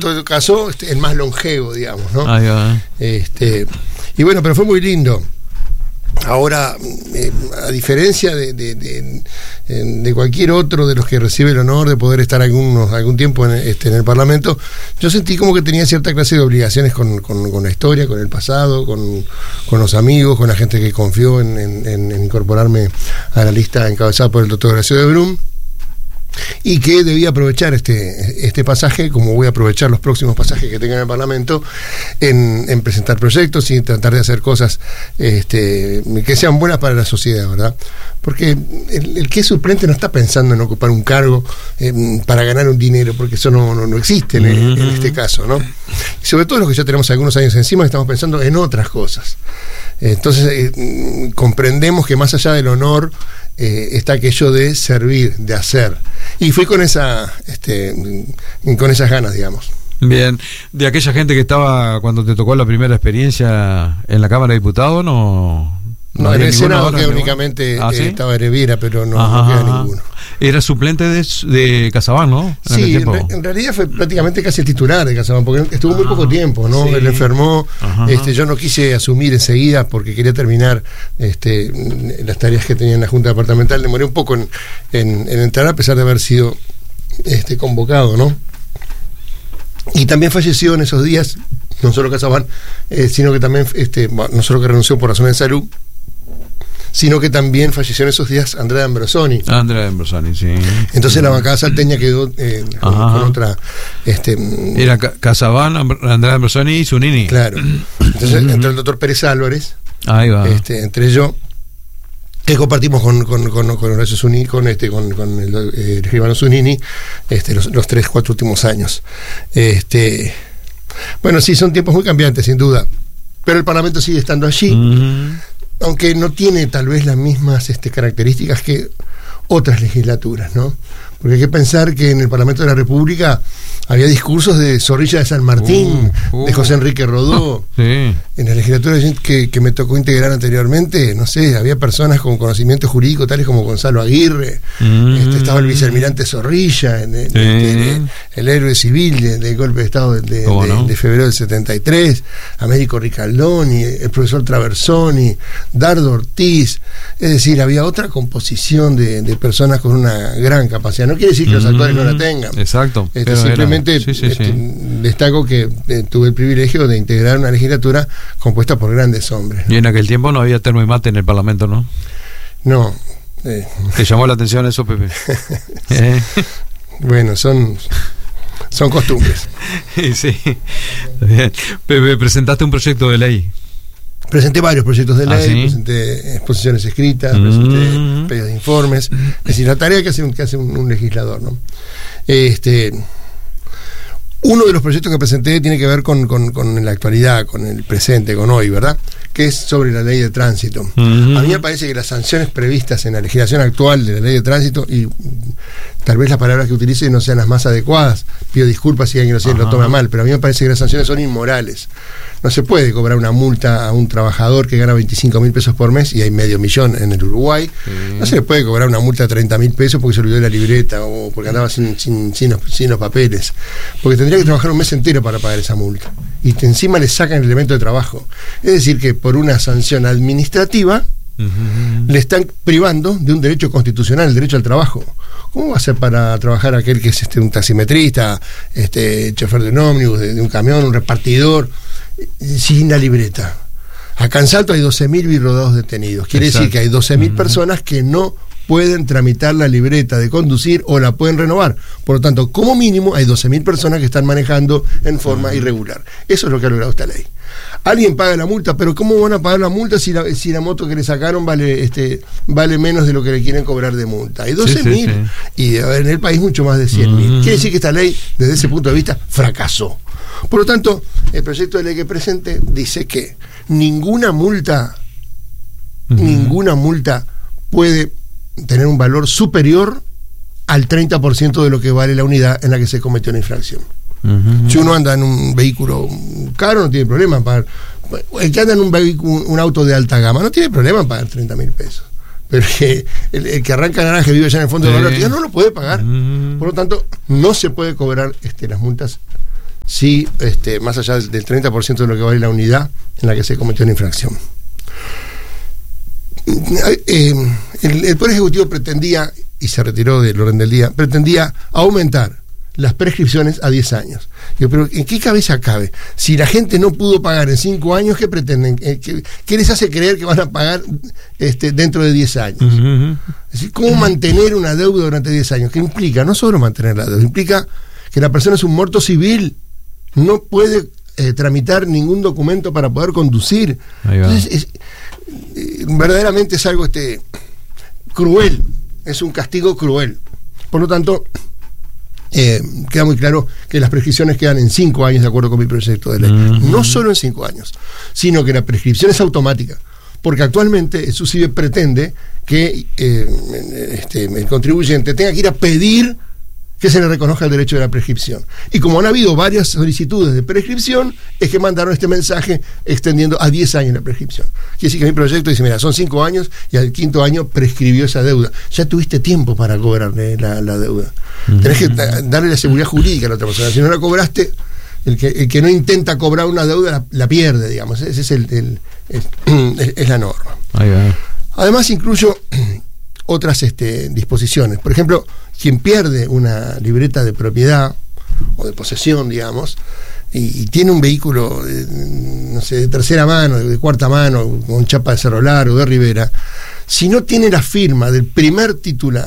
todo caso, el más longevo, digamos, ¿no? Ahí va. Y bueno, pero fue muy lindo. Ahora, a diferencia de cualquier otro de los que recibe el honor de poder estar algún tiempo en el Parlamento, yo sentí como que tenía cierta clase de obligaciones con la historia, con el pasado, con los amigos, con la gente que confió en incorporarme a la lista encabezada por el doctor Horacio de Brum, y que debía aprovechar este pasaje, como voy a aprovechar los próximos pasajes que tenga en el Parlamento, en presentar proyectos y tratar de hacer cosas que sean buenas para la sociedad, ¿verdad? Porque el que es suplente no está pensando en ocupar un cargo para ganar un dinero, porque eso no existe en este caso, ¿no? Y sobre todo los que ya tenemos algunos años encima, estamos pensando en otras cosas. Entonces comprendemos que más allá del honor está aquello de servir, de hacer. Y fui con esas ganas, digamos. Bien, de aquella gente que estaba cuando te tocó la primera experiencia en la Cámara de Diputados, no en el Senado que únicamente ¿sí? Estaba Herevira, pero no queda ninguno. Era suplente de Casabán, ¿no? Sí, en realidad fue prácticamente casi el titular de Casabán, porque estuvo muy poco tiempo, ¿no? Sí. Él enfermó, yo no quise asumir enseguida porque quería terminar las tareas que tenía en la Junta Departamental. Demoré un poco en entrar, a pesar de haber sido convocado, ¿no? Y también falleció en esos días, no solo Casabán, sino que también, no solo que renunció por razones de salud, sino que también falleció en esos días Andrea Ambrosoni. Andrea Ambrosoni, sí. Entonces la bancada salteña quedó con otra... Era Casabán, Andrea Ambrosoni y Zunini. Claro. Entonces entró el doctor Pérez Álvarez. Ahí va. Entre yo, que compartimos con Horacio Zunini, con el escribano Zunini, los 3-4 últimos años. Bueno, sí, son tiempos muy cambiantes, sin duda. Pero el Parlamento sigue estando allí. Aunque no tiene tal vez las mismas características que otras legislaturas, ¿no? Porque hay que pensar que en el Parlamento de la República había discursos de Zorrilla de San Martín, de José Enrique Rodó. Sí. En la legislatura que me tocó integrar anteriormente, no sé, había personas con conocimiento jurídico tales como Gonzalo Aguirre, estaba el vicealmirante Zorrilla, el héroe civil del golpe de Estado de febrero del 73, Américo Ricaldoni, el profesor Traversoni, Dardo Ortiz. Es decir, había otra composición de personas con una gran capacidad. No quiere decir que los actuales no la tengan. Exacto. Simplemente destaco que tuve el privilegio de integrar una legislatura compuesta por grandes hombres, ¿no? Y en aquel tiempo no había termo y mate en el Parlamento, ¿no? No. ¿Te llamó la atención eso, Pepe? Bueno, son costumbres. Sí. Bien. Pepe, presentaste un proyecto de ley. Presenté varios proyectos de ley, ¿sí? Presenté exposiciones escritas, presenté pedidos de informes. Es decir, la tarea que hace un legislador, ¿no? Uno de los proyectos que presenté tiene que ver con la actualidad, con el presente, con hoy, ¿verdad? Que es sobre la ley de tránsito. A mí me parece que las sanciones previstas en la legislación actual de la ley de tránsito, y tal vez las palabras que utilice no sean las más adecuadas, pido disculpas si alguien lo toma mal, pero a mí me parece que las sanciones son inmorales. No se puede cobrar una multa a un trabajador que gana 25.000 pesos por mes, y hay 500.000 en el Uruguay. No se le puede cobrar una multa de 30.000 pesos porque se olvidó la libreta o porque andaba sin los papeles. Porque tendría que trabajar un mes entero para pagar esa multa. Y encima le sacan el elemento de trabajo. Es decir, que por una sanción administrativa le están privando de un derecho constitucional, el derecho al trabajo. ¿Cómo va a ser para trabajar aquel que es un taximetrista, chofer de un ómnibus, de un camión, un repartidor, sin la libreta? Acá en Salto hay 12.000 birrodados detenidos. Quiere decir que hay 12.000 personas que no pueden tramitar la libreta de conducir o la pueden renovar. Por lo tanto, como mínimo hay 12.000 personas que están manejando en forma irregular. Eso es lo que ha logrado esta ley. Alguien paga la multa, pero ¿cómo van a pagar la multa si la moto que le sacaron vale menos de lo que le quieren cobrar de multa? Hay 12.000 y en el país mucho más de 100.000. Quiere decir que esta ley, desde ese punto de vista, fracasó. Por lo tanto, el proyecto de ley que presente dice que ninguna multa puede tener un valor superior al 30% de lo que vale la unidad en la que se cometió una infracción. Si uno anda en un vehículo caro, no tiene problema en pagar. El que anda en un auto de alta gama no tiene problema en pagar 30.000 pesos. Pero el que arranca naranja y vive allá en el fondo de la no lo puede pagar. Por lo tanto, no se puede cobrar las multas si más allá del 30% de lo que vale la unidad en la que se cometió la infracción. El Poder Ejecutivo pretendía, y se retiró del orden del día, pretendía aumentar las prescripciones a 10 años. Pero ¿en qué cabeza cabe? Si la gente no pudo pagar en 5 años, ¿qué pretenden? ¿Qué les hace creer que van a pagar dentro de 10 años? Es decir, ¿cómo mantener una deuda durante 10 años? ¿Qué implica? No solo mantener la deuda, implica que la persona es un muerto civil, no puede tramitar ningún documento para poder conducir. Entonces, verdaderamente es algo cruel, es un castigo cruel. Por lo tanto, queda muy claro que las prescripciones quedan en 5 años de acuerdo con mi proyecto de ley. No solo en 5 años, sino que la prescripción es automática, porque actualmente el SUSIBE pretende que el contribuyente tenga que ir a pedir que se le reconozca el derecho de la prescripción. Y como han habido varias solicitudes de prescripción, es que mandaron este mensaje extendiendo a 10 años la prescripción. Quiere decir que mi proyecto dice, mira, son 5 años y al 5º año prescribió esa deuda. Ya tuviste tiempo para cobrarle la deuda. Tenés que darle la seguridad jurídica a la otra persona. Si no la cobraste, el que no intenta cobrar una deuda la pierde, digamos. Ese es es la norma. Además incluyo otras disposiciones. Por ejemplo, quien pierde una libreta de propiedad o de posesión, digamos, y tiene un vehículo de tercera mano, de cuarta mano, con chapa de Cerro Largo, de Rivera, si no tiene la firma del primer titular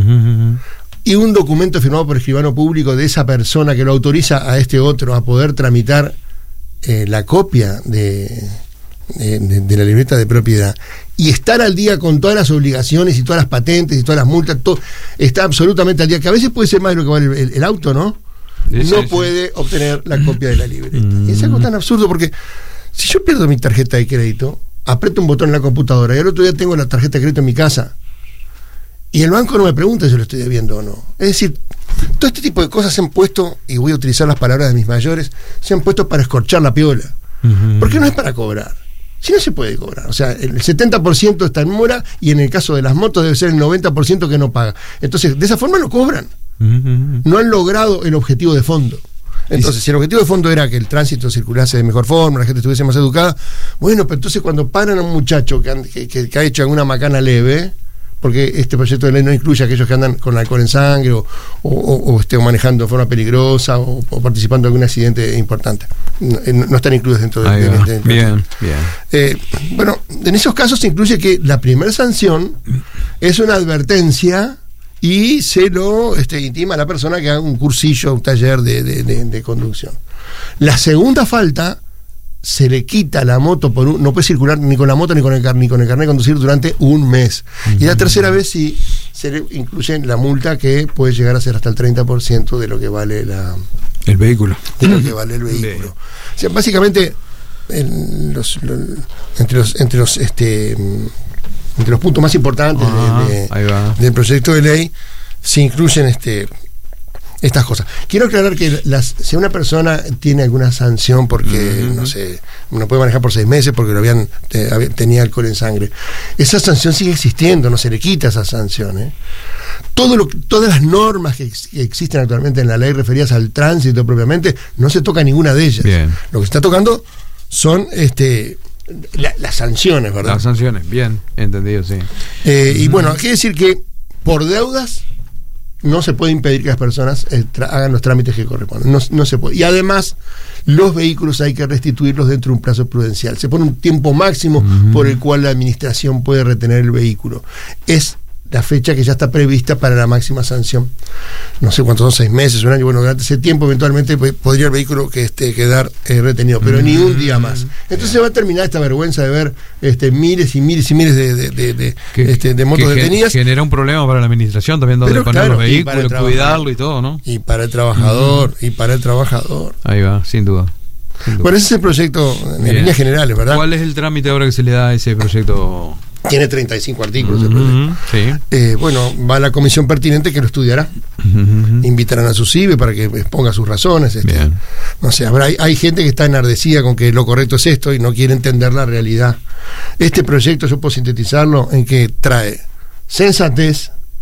y un documento firmado por escribano público de esa persona que lo autoriza a otro a poder tramitar la copia de la libreta de propiedad y estar al día con todas las obligaciones y todas las patentes y todas las multas, todo, está absolutamente al día, que a veces puede ser más de lo que vale el auto, ¿no? No puede obtener la copia de la libreta. Y es algo tan absurdo, porque si yo pierdo mi tarjeta de crédito, aprieto un botón en la computadora y al otro día tengo la tarjeta de crédito en mi casa y el banco no me pregunta si lo estoy debiendo o no. Es decir, todo este tipo de cosas se han puesto, y voy a utilizar las palabras de mis mayores, se han puesto para escorchar la piola. Porque no es para cobrar. Si no se puede cobrar, o sea, el 70% está en mora y en el caso de las motos debe ser el 90% que no paga. Entonces, de esa forma lo cobran. No han logrado el objetivo de fondo. Entonces, si el objetivo de fondo era que el tránsito circulase de mejor forma, la gente estuviese más educada, bueno, pero entonces cuando paran a un muchacho que ha hecho alguna macana leve, porque este proyecto de ley no incluye a aquellos que andan con alcohol en sangre o manejando de forma peligrosa o participando en algún accidente importante. No están incluidos dentro de bien. Bueno, en esos casos se incluye que la primera sanción es una advertencia y se lo intima a la persona que haga un cursillo, un taller de conducción. La segunda falta, se le quita la moto no puede circular ni con la moto ni con el carnet de conducir durante un mes. Y la tercera vez sí se le incluye la multa, que puede llegar a ser hasta el 30% de lo que vale el vehículo. De lo que vale el vehículo. O sea, básicamente entre los puntos más importantes del proyecto de ley se incluyen estas cosas. Quiero aclarar que si una persona tiene alguna sanción porque, no sé, no puede manejar por 6 meses porque tenía alcohol en sangre, esa sanción sigue existiendo, no se le quita esa sanción. Todas las normas que existen actualmente en la ley referidas al tránsito propiamente, no se toca ninguna de ellas. Bien. Lo que se está tocando son las sanciones, ¿verdad? Las sanciones, bien, entendido, sí. Y bueno, quiere decir que por deudas no se puede impedir que las personas hagan los trámites que corresponden. No se puede. Y además, los vehículos hay que restituirlos dentro de un plazo prudencial. Se pone un tiempo máximo por el cual la administración puede retener el vehículo. Es la fecha que ya está prevista para la máxima sanción. No sé cuántos son, 6 meses, un año. Bueno, durante ese tiempo eventualmente podría el vehículo quedar retenido, pero ni un día más. Entonces se va a terminar esta vergüenza de ver miles y miles y miles de motos detenidas. Genera un problema para la administración también, donde poner los vehículos, cuidarlo y todo, ¿no? Y para el trabajador, Ahí va, sin duda. Bueno, ese es el proyecto en líneas generales, ¿verdad? ¿Cuál es el trámite ahora que se le da a ese proyecto? Tiene 35 artículos el proyecto. Bueno, va a la comisión pertinente que lo estudiará. Invitarán a SUSIBE para que exponga sus razones. No sé, hay gente que está enardecida con que lo correcto es esto y no quiere entender la realidad. Este proyecto, yo puedo sintetizarlo en que trae sensatez,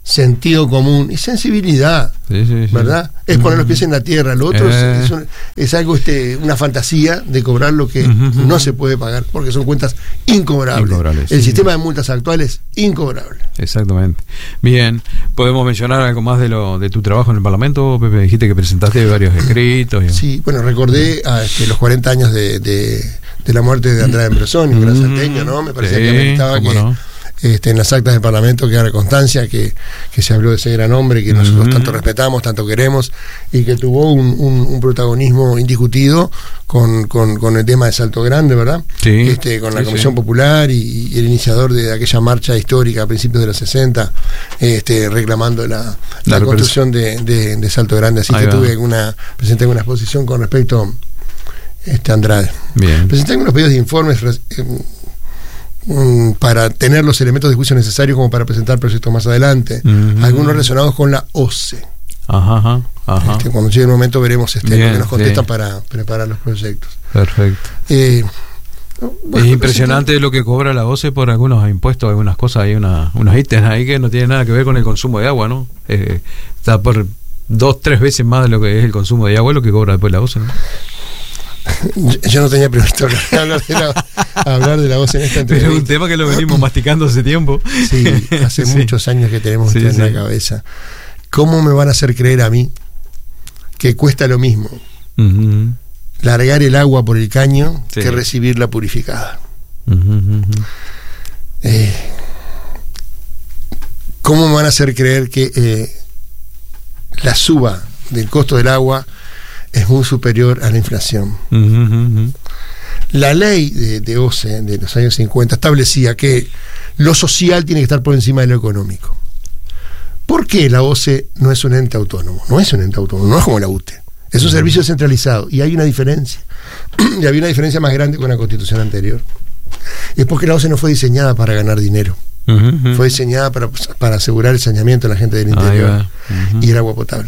sentido común y sensibilidad, ¿verdad? Es poner los pies en la tierra. Lo otro es algo, una fantasía de cobrar lo que no se puede pagar, porque son cuentas incobrables. El sistema de multas actual es incobrable. Exactamente. Bien, ¿podemos mencionar algo más de tu trabajo en el Parlamento, Pepe? Dijiste que presentaste varios escritos. Sí, bueno, recordé los 40 años de la muerte de Andrade Embrosoni, un gran salteño, ¿no? Me parecía que ameritaba que... No. En las actas del Parlamento queda la constancia que se habló de ese gran hombre que nosotros tanto respetamos, tanto queremos, y que tuvo un protagonismo indiscutido con el tema de Salto Grande, ¿verdad? Sí, con la Comisión Popular y el iniciador de aquella marcha histórica a principios de los 60, reclamando la construcción de Salto Grande. Así que presenté una exposición con respecto a Andrade. Bien. Presenté algunos pedidos de informes para tener los elementos de juicio necesarios como para presentar proyectos más adelante, algunos relacionados con la OCE. Ajá. Cuando llegue el momento veremos lo que nos contestan para preparar los proyectos. Perfecto. Es impresionante lo que cobra la OCE por algunos impuestos, algunas cosas. Hay unos ítems ahí que no tienen nada que ver con el consumo de agua, ¿no? Está por 2-3 veces más de lo que es el consumo de agua, lo que cobra después la OCE, ¿no? Yo no tenía previsto hablar de la voz en esta entrevista. Pero es un tema que lo venimos masticando hace tiempo. Sí, hace muchos años que tenemos en la cabeza. ¿Cómo me van a hacer creer a mí que cuesta lo mismo largar el agua por el caño que recibirla purificada? ¿Cómo me van a hacer creer que la suba del costo del agua es muy superior a la inflación? La ley de OCE de los años 50 establecía que lo social tiene que estar por encima de lo económico. ¿Por qué la OCE no es un ente autónomo? No es un ente autónomo, no es como la UTE. Es un servicio centralizado y hay una diferencia. Y había una diferencia más grande con la Constitución anterior. Es porque la OCE no fue diseñada para ganar dinero. Fue diseñada para asegurar el saneamiento de la gente del interior y el agua potable.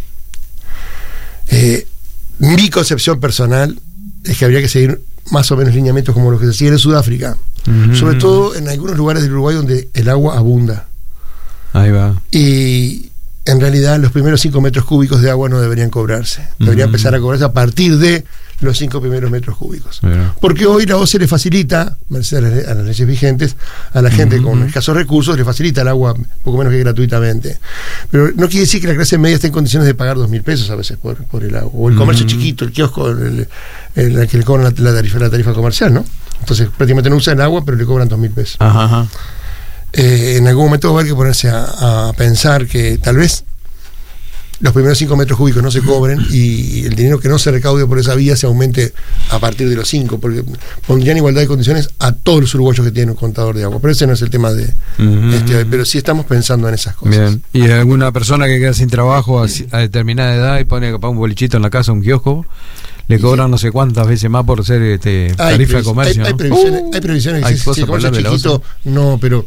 Mi concepción personal es que habría que seguir más o menos lineamientos como los que se siguen en Sudáfrica, sobre todo en algunos lugares del Uruguay donde el agua abunda. Ahí va. Y en realidad los primeros 5 metros cúbicos de agua no deberían cobrarse, deberían empezar a cobrarse a partir de los 5 primeros metros cúbicos. Porque hoy la OCE le facilita, merced a las leyes vigentes, a la gente con escasos recursos, le facilita el agua poco menos que gratuitamente. Pero no quiere decir que la clase media esté en condiciones de pagar 2.000 pesos a veces por el agua. O el comercio chiquito, el kiosco, el que le cobran la tarifa comercial, ¿no? Entonces prácticamente no usa el agua, pero le cobran 2.000 pesos. En algún momento va a haber que ponerse a pensar que tal vez los primeros 5 metros cúbicos no se cobren y el dinero que no se recaude por esa vía se aumente a partir de los 5, porque pondrían igualdad de condiciones a todos los uruguayos que tienen un contador de agua. Pero ese no es el tema de pero sí estamos pensando en esas cosas. Bien. Y alguna persona que queda sin trabajo a determinada edad y pone un bolichito en la casa, un kiosco, le cobran no sé cuántas veces más por ser tarifa de comercio. Hay previsiones que si el comercio chiquito, no, pero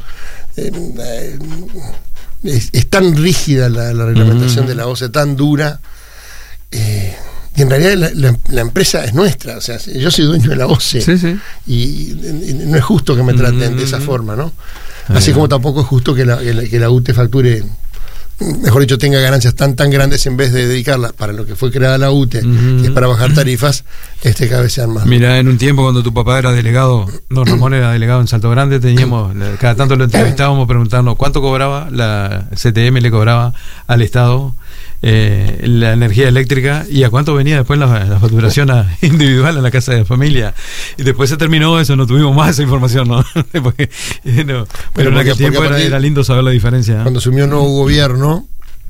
es tan rígida la reglamentación de la OCE, tan dura, y en realidad la empresa es nuestra, o sea, yo soy dueño de la OCE y no es justo que me traten de esa forma, ¿no? Así como tampoco es justo que la UTE facture, mejor dicho, tenga ganancias tan grandes en vez de dedicarlas para lo que fue creada la UTE, que es para bajar tarifas, cada vez sean más. Mira, en un tiempo cuando tu papá era delegado, don Ramón era delegado en Salto Grande, teníamos, cada tanto lo entrevistábamos preguntando cuánto cobraba la CTM, le cobraba al Estado la energía eléctrica y a cuánto venía después la facturación individual en la casa de familia. Y después se terminó eso, no tuvimos más esa información, ¿no? Después, pero en aquel tiempo era lindo saber la diferencia. Cuando asumió un nuevo gobierno,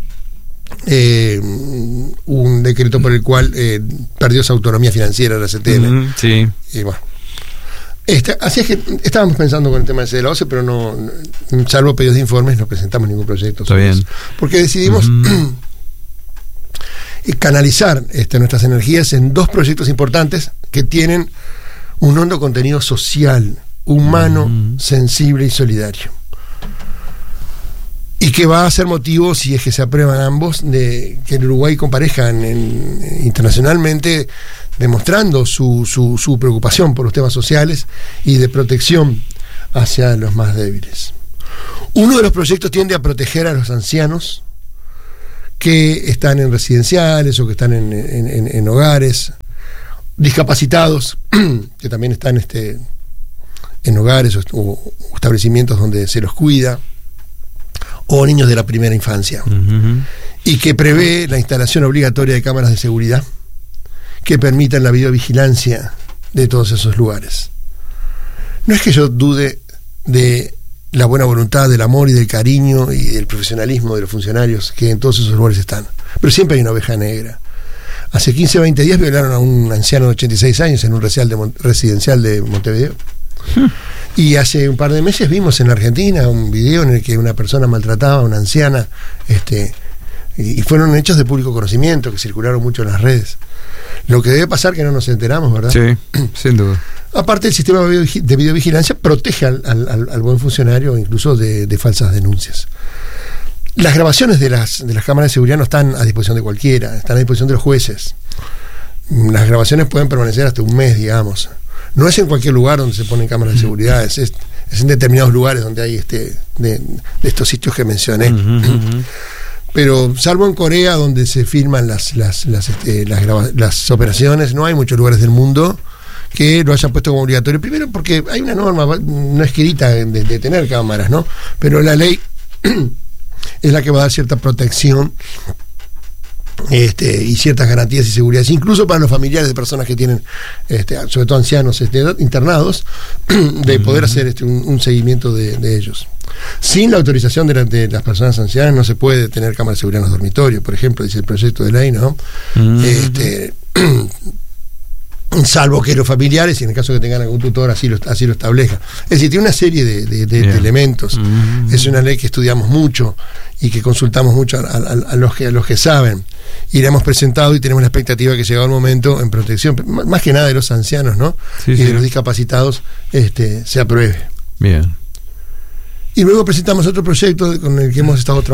un decreto por el cual perdió su autonomía financiera la CTM. Y bueno, así es que estábamos pensando con el tema de la OCE, pero no, salvo pedidos de informes, no presentamos ningún proyecto. Está bien. Porque decidimos canalizar nuestras energías en 2 proyectos importantes que tienen un hondo contenido social, humano, sensible y solidario. Y que va a ser motivo, si es que se aprueban ambos, de que el Uruguay comparezca internacionalmente, demostrando su preocupación por los temas sociales y de protección hacia los más débiles. Uno de los proyectos tiende a proteger a los ancianos que están en residenciales o que están en hogares, discapacitados que también están en hogares o establecimientos donde se los cuida, o niños de la primera infancia, y que prevé la instalación obligatoria de cámaras de seguridad que permitan la videovigilancia de todos esos lugares. No es que yo dude de la buena voluntad, del amor y del cariño y del profesionalismo de los funcionarios que en todos esos lugares están, pero siempre hay una oveja negra. Hace 15 o 20 días violaron a un anciano de 86 años en un residencial de Montevideo. Y hace un par de meses vimos en Argentina un video en el que una persona maltrataba a una anciana, y fueron hechos de público conocimiento que circularon mucho en las redes. Lo que debe pasar que no nos enteramos, ¿verdad? Sí, sin duda. Aparte, el sistema de videovigilancia protege al buen funcionario incluso de falsas denuncias. Las grabaciones de las cámaras de seguridad no están a disposición de cualquiera, están a disposición de los jueces. Las grabaciones pueden permanecer hasta un mes, digamos. No es en cualquier lugar donde se ponen cámaras de seguridad, es en determinados lugares donde hay de estos sitios que mencioné. Pero salvo en Corea, donde se filman las operaciones, no hay muchos lugares del mundo que lo hayan puesto como obligatorio. Primero porque hay una norma no escrita de tener cámaras, ¿no? Pero la ley es la que va a dar cierta protección y ciertas garantías y seguridades, incluso para los familiares de personas que tienen, sobre todo ancianos internados, de poder hacer un seguimiento de ellos. Sin la autorización de las personas ancianas no se puede tener cámaras de seguridad en los dormitorios, por ejemplo, dice el proyecto de ley, ¿no? Salvo que los familiares, y en el caso que tengan algún tutor, así lo establezca. Es decir, tiene una serie de elementos. Es una ley que estudiamos mucho y que consultamos mucho a los que saben. Y la hemos presentado y tenemos la expectativa que llegado el momento en protección, más que nada de los ancianos, ¿no? Sí, de los discapacitados, se apruebe. Bien. Y luego presentamos otro proyecto con el que hemos estado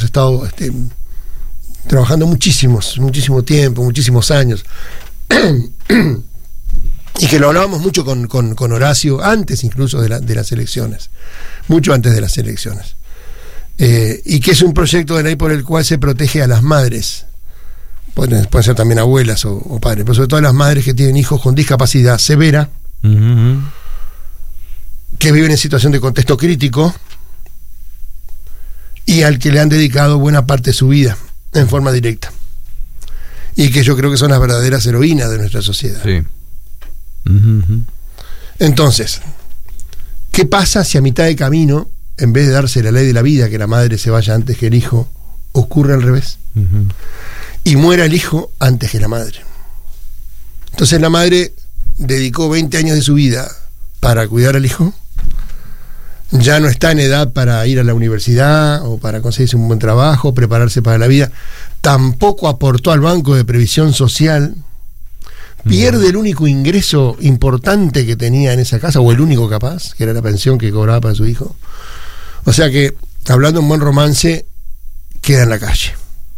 trabajando muchísimo tiempo, muchísimos años. Y que lo hablábamos mucho con Horacio antes incluso de las elecciones, mucho antes de las elecciones, y que es un proyecto de ley por el cual se protege a las madres, pueden ser también abuelas o padres, pero sobre todo a las madres que tienen hijos con discapacidad severa, que viven en situación de contexto crítico y al que le han dedicado buena parte de su vida en forma directa, y que yo creo que son las verdaderas heroínas de nuestra sociedad. Sí. Entonces, ¿qué pasa si a mitad de camino, en vez de darse la ley de la vida, que la madre se vaya antes que el hijo, ocurre al revés? Y muera el hijo antes que la madre. Entonces la madre dedicó 20 años de su vida para cuidar al hijo, ya no está en edad para ir a la universidad o para conseguirse un buen trabajo, prepararse para la vida, tampoco aportó al Banco de Previsión Social, pierde el único ingreso importante que tenía en esa casa, o el único capaz, que era la pensión que cobraba para su hijo. O sea que, hablando en buen romance, queda en la calle.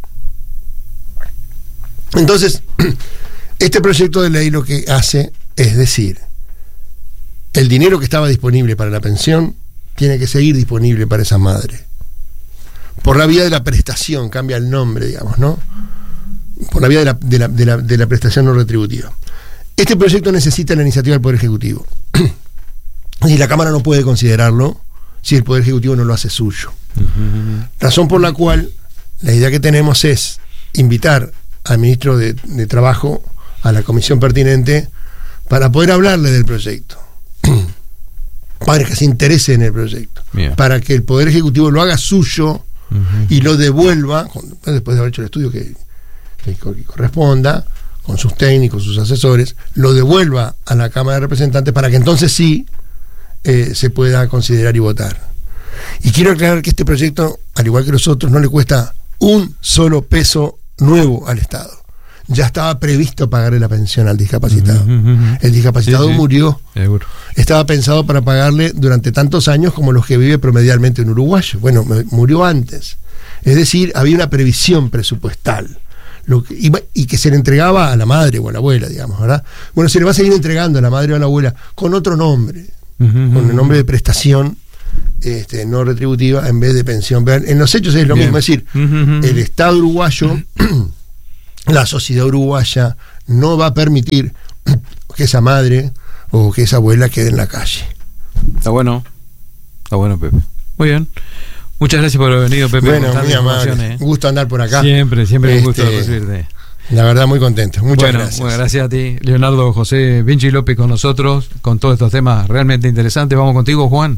Entonces, este proyecto de ley lo que hace es decir, el dinero que estaba disponible para la pensión tiene que seguir disponible para esa madre. Por la vía de la prestación, cambia el nombre, digamos, ¿no? Por la vía de la prestación no retributiva. Este proyecto necesita la iniciativa del Poder Ejecutivo. Y la Cámara no puede considerarlo si el Poder Ejecutivo no lo hace suyo. Razón por la cual la idea que tenemos es invitar al ministro de Trabajo a la comisión pertinente para poder hablarle del proyecto, para que se interese en el proyecto, para que el Poder Ejecutivo lo haga suyo y lo devuelva, después de haber hecho el estudio que corresponda, con sus técnicos, sus asesores, lo devuelva a la Cámara de Representantes para que entonces sí se pueda considerar y votar. Y quiero aclarar que este proyecto, al igual que los otros, no le cuesta un solo peso nuevo al Estado. Ya estaba previsto pagarle la pensión al discapacitado. El discapacitado murió. Seguro. Estaba pensado para pagarle durante tantos años como los que vive promedialmente un uruguayo. Bueno, murió antes. Es decir, había una previsión presupuestal. Y que se le entregaba a la madre o a la abuela, digamos, ¿verdad? Bueno, se le va a seguir entregando a la madre o a la abuela con otro nombre, con el nombre de prestación no retributiva en vez de pensión. En los hechos es lo mismo, es decir, el Estado uruguayo, la sociedad uruguaya no va a permitir que esa madre o que esa abuela quede en la calle. Está bueno, Pepe. Muy bien. Muchas gracias por haber venido, Pepe. Bueno, muy amable. Un gusto andar por acá. Siempre un gusto recibirte. La verdad, muy contento. Muchas gracias. Bueno, gracias a ti, Leonardo José Vinci López, con nosotros, con todos estos temas realmente interesantes. Vamos contigo, Juan.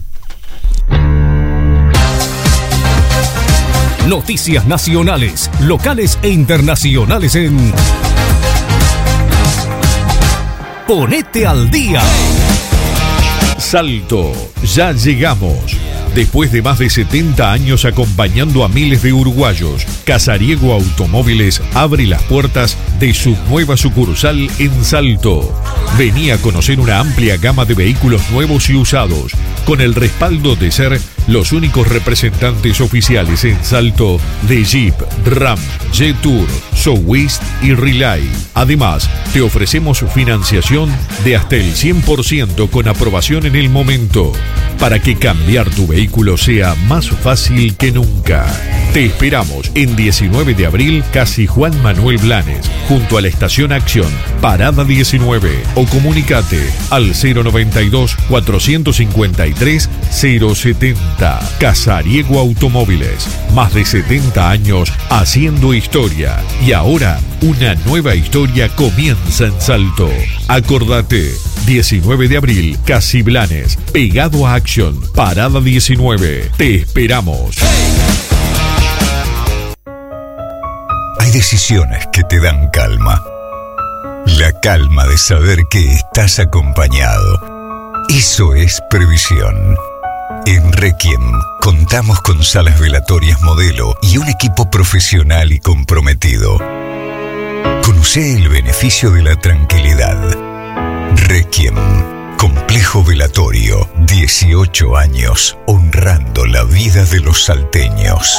Noticias nacionales, locales e internacionales en Ponete al Día. Salto, ya llegamos. Después de más de 70 años acompañando a miles de uruguayos, Casariego Automóviles abre las puertas de su nueva sucursal en Salto. Vení a conocer una amplia gama de vehículos nuevos y usados, con el respaldo de ser los únicos representantes oficiales en Salto de Jeep, Ram, Jetour, Sowist y Relay. Además, te ofrecemos financiación de hasta el 100% con aprobación en el momento, para que cambiar tu vehículo sea más fácil que nunca. Te esperamos en 19 de abril, Casi Juan Manuel Blanes, junto a la Estación Acción, Parada 19, o comunicate al 092-453-070. Casariego Automóviles, más de 70 años haciendo historia, y ahora una nueva historia comienza en Salto. Acordate, 19 de abril, Casi Blanes, pegado a Acción, Parada 19. Te esperamos. Hay decisiones que te dan calma. La calma de saber que estás acompañado. Eso es previsión. En Requiem contamos con salas velatorias modelo y un equipo profesional y comprometido. Conocé el beneficio de la tranquilidad. Requiem, complejo velatorio, 18 años honrando la vida de los salteños.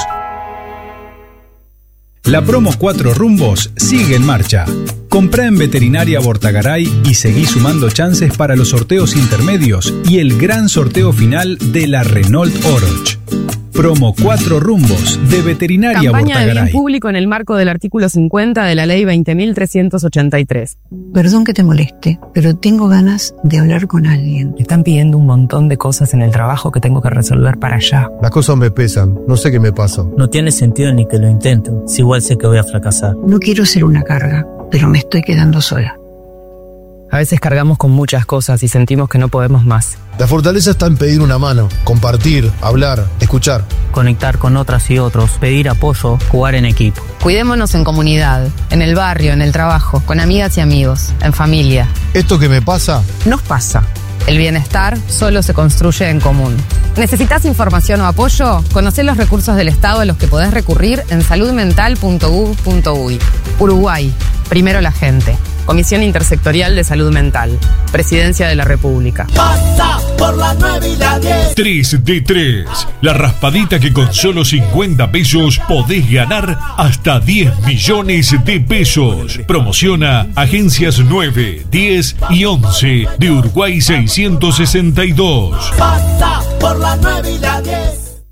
La promo 4 Rumbos sigue en marcha. Comprá en Veterinaria Bortagaray y seguí sumando chances para los sorteos intermedios y el gran sorteo final de la Renault Oroch. Promo 4 Rumbos de Veterinaria Campaña Bortagaray. de bien público en el marco del artículo 50 de la Ley 20.383. Perdón que te moleste, pero tengo ganas de hablar con alguien. Me están pidiendo un montón de cosas en el trabajo que tengo que resolver para allá. Las cosas me pesan, no sé qué me pasa. No tiene sentido ni que lo intento, si igual sé que voy a fracasar. No quiero ser una carga, pero me estoy quedando sola. A veces cargamos con muchas cosas y sentimos que no podemos más. La fortaleza está en pedir una mano, compartir, hablar, escuchar. Conectar con otras y otros, pedir apoyo, jugar en equipo. Cuidémonos en comunidad, en el barrio, en el trabajo, con amigas y amigos, en familia. Esto que me pasa, Nos pasa. El bienestar solo se construye en común. ¿Necesitas información o apoyo? Conocé los recursos del Estado a los que podés recurrir en saludmental.gov.uy. Uruguay, primero la gente. Comisión Intersectorial de Salud Mental. Presidencia de la República. Pasa por la 9 y la 10. 3 de 3. La raspadita que con solo 50 pesos podés ganar hasta 10 millones de pesos. Promociona Agencias 9, 10 y 11 de Uruguay 662. Pasa por la 9 y la 10.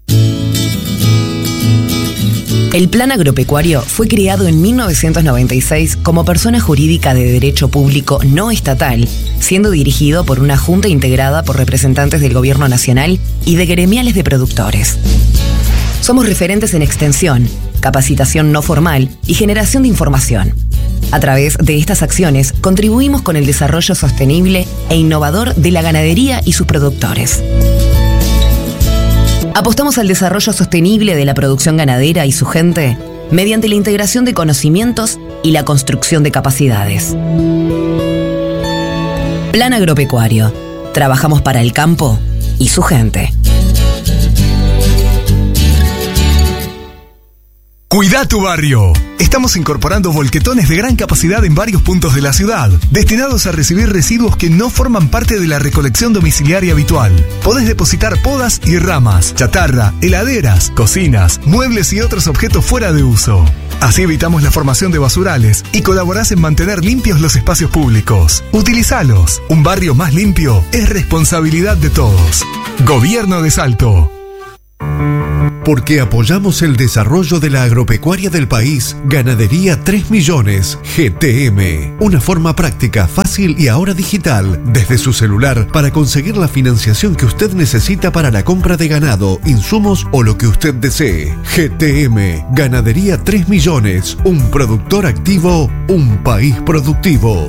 El Plan Agropecuario fue creado en 1996 como persona jurídica de derecho público no estatal, siendo dirigido por una junta integrada por representantes del Gobierno Nacional y de gremiales de productores. Somos referentes en extensión, capacitación no formal y generación de información. A través de estas acciones contribuimos con el desarrollo sostenible e innovador de la ganadería y sus productores. Apostamos al desarrollo sostenible de la producción ganadera y su gente mediante la integración de conocimientos y la construcción de capacidades. Plan Agropecuario. Trabajamos para el campo y su gente. Cuida tu barrio. Estamos incorporando volquetones de gran capacidad en varios puntos de la ciudad, destinados a recibir residuos que no forman parte de la recolección domiciliaria habitual. Podés depositar podas y ramas, chatarra, heladeras, cocinas, muebles y otros objetos fuera de uso. Así evitamos la formación de basurales y colaborás en mantener limpios los espacios públicos. Utilizalos. Un barrio más limpio es responsabilidad de todos. Gobierno de Salto. Porque apoyamos el desarrollo de la agropecuaria del país. Ganadería 3 Millones, GTM. Una forma práctica, fácil y ahora digital, desde su celular, para conseguir la financiación que usted necesita para la compra de ganado, insumos o lo que usted desee. GTM, Ganadería 3 Millones. Un productor activo, un país productivo.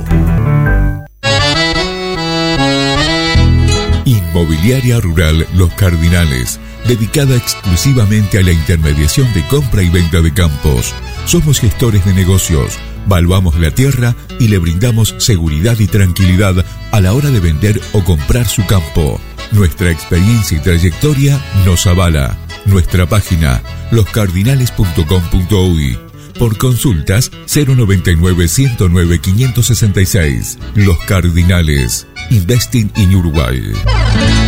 Inmobiliaria Rural Los Cardinales, dedicada exclusivamente a la intermediación de compra y venta de campos. Somos gestores de negocios, valuamos la tierra y le brindamos seguridad y tranquilidad a la hora de vender o comprar su campo. Nuestra experiencia y trayectoria nos avala. Nuestra página, loscardinales.com.uy. Por consultas, 099-109-566. Los Cardinales. Investing in Uruguay.